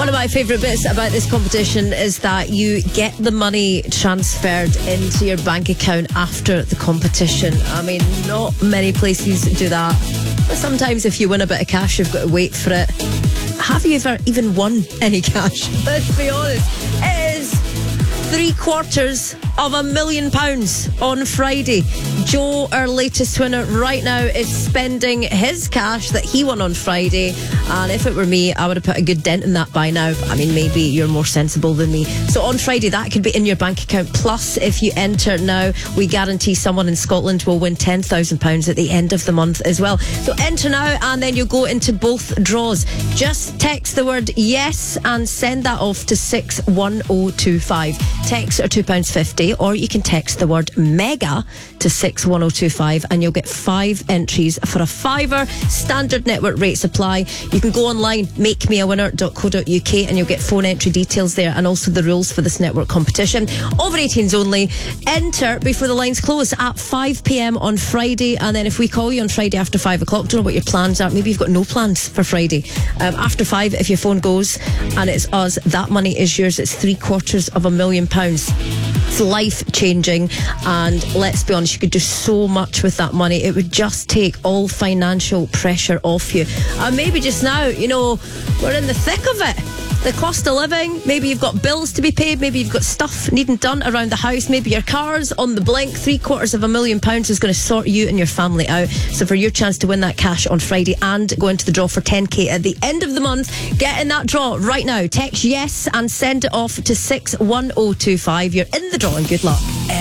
One of my favourite bits about this competition is that you get the money transferred into your bank account after the competition. I mean, not many places do that. But sometimes if you win a bit of cash, you've got to wait for it. Have you ever even won any cash? Let's be honest. It is £750,000 on Friday. Joe, our latest winner right now, is spending his cash that he won on Friday, and if it were me, I would have put a good dent in that by now. I mean, maybe you're more sensible than me. So on Friday, that could be in your bank account. Plus, if you enter now, we guarantee someone in Scotland will win £10,000 at the end of the month as well. So enter now, and then you'll go into both draws. Just text the word yes and send that off to 61025. Texts are £2.50, or you can text the word mega to 61025, and you'll get 5 entries for a fiver. Standard network rates apply. You can go online, makemeawinner.co.uk, and you'll get phone entry details there, and also the rules for this network competition. Over 18s only. Enter before the lines close at 5 p.m. on Friday, and then if we call you on Friday after 5 o'clock, don't know what your plans are. Maybe you've got no plans for Friday. After 5, if your phone goes and it's us, that money is yours. It's £750,000. It's life-changing, and let's be honest, you could do so much with that money. It would just take all financial pressure off you. And maybe just now, you know, we're in the thick of it. The cost of living, maybe you've got bills to be paid, maybe you've got stuff needing done around the house, maybe your car's on the blink. £750,000 is going to sort you and your family out. So for your chance to win that cash on Friday and go into the draw for 10k at the end of the month, get in that draw right now. Text yes and send it off to 61025. You're in the draw, and good luck.